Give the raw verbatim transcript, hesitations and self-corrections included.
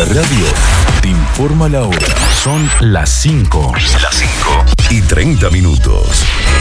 La radio te informa la hora. Son las cinco. Las cinco y treinta minutos.